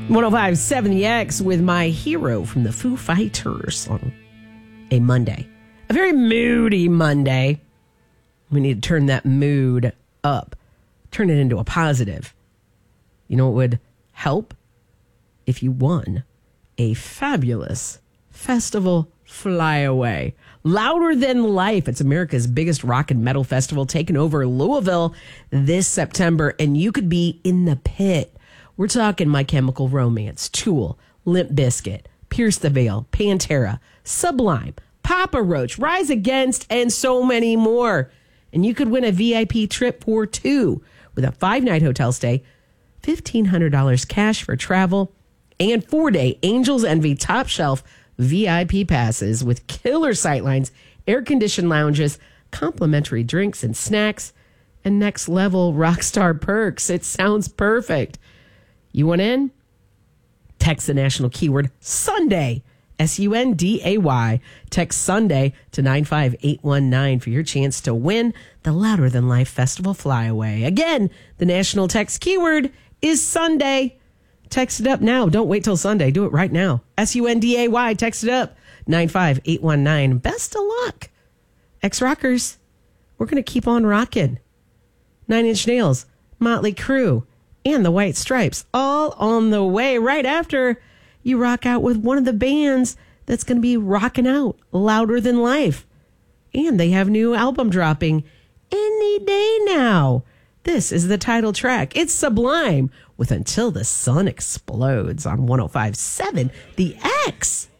105.7 The X with My Hero from the Foo Fighters on a Monday. A very moody Monday. We need to turn that mood up. Turn it into a positive. You know what would help? If you won a fabulous festival flyaway. Louder Than Life. It's America's biggest rock and metal festival taking over Louisville this September, and you could be in the pit. We're talking My Chemical Romance, Tool, Limp Bizkit, Pierce the Veil, Pantera, Sublime, Papa Roach, Rise Against, and so many more. And you could win a VIP trip for two with a 5-night hotel stay, $1,500 cash for travel, and 4-day Angels Envy Top Shelf VIP passes with killer sightlines, air-conditioned lounges, complimentary drinks and snacks, and next-level rock star perks. It sounds perfect. You want in? Text the national keyword Sunday, Sunday. Text Sunday to 95819 for your chance to win the Louder Than Life Festival Flyaway. Again, the national text keyword is Sunday. Text it up now. Don't wait till Sunday. Do it right now. Sunday. Text it up. 95819. Best of luck. Ex-Rockers, we're going to keep on rocking. 9 Inch Nails, Motley Crue, and the White Stripes all on the way right after you rock out with one of the bands that's going to be rocking out Louder Than Life. And they have new album dropping any day now. This is the title track. It's Sublime with Until the Sun Explodes on 105.7 The X.